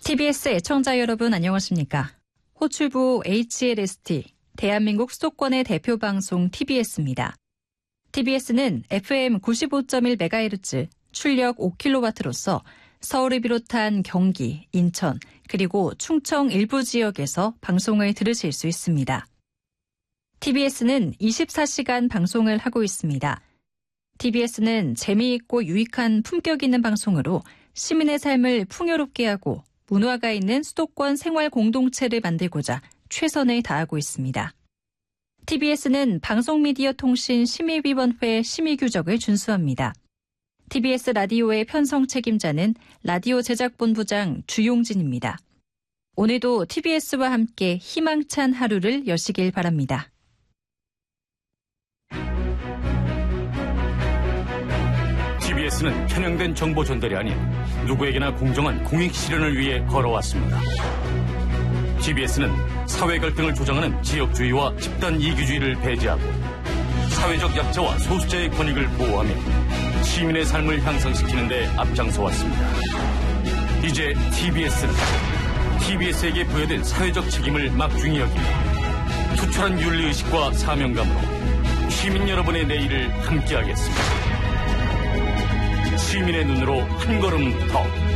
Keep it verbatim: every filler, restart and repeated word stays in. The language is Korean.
티비에스 애청자 여러분 안녕하십니까? 호출부 에이치엘에스티, 대한민국 수도권의 대표 방송 티비에스입니다. 티비에스는 에프엠 구십오 점 일 메가헤르츠, 출력 오 킬로와트로서 서울을 비롯한 경기, 인천, 그리고 충청 일부 지역에서 방송을 들으실 수 있습니다. 티비에스는 이십사 시간 방송을 하고 있습니다. 티비에스는 재미있고 유익한 품격 있는 방송으로 시민의 삶을 풍요롭게 하고 문화가 있는 수도권 생활 공동체를 만들고자 최선을 다하고 있습니다. 티비에스는 방송미디어통신심의위원회 심의규정을 준수합니다. 티비에스 라디오의 편성 책임자는 라디오 제작본부장 주용진입니다. 오늘도 티비에스와 함께 희망찬 하루를 여시길 바랍니다. 티비에스는 편향된 정보 전달이 아닌 누구에게나 공정한 공익 실현을 위해 걸어왔습니다. 티비에스는 사회 갈등을 조장하는 지역주의와 집단 이기주의를 배제하고 사회적 약자와 소수자의 권익을 보호하며 시민의 삶을 향상시키는 데 앞장서 왔습니다. 이제 티비에스는 티비에스에게 부여된 사회적 책임을 막중히 여기며 투철한 윤리의식과 사명감으로 시민 여러분의 내일을 함께하겠습니다. 시민의 눈으로 한 걸음 더